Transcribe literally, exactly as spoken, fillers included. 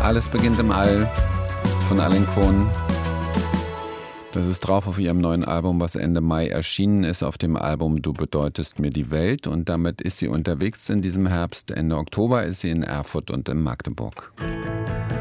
Alles beginnt im All von Alain Cohn. Das ist drauf auf ihrem neuen Album, was Ende Mai erschienen ist, auf dem Album Du bedeutest mir die Welt. Und damit ist sie unterwegs in diesem Herbst. Ende Oktober ist sie in Erfurt und in Magdeburg.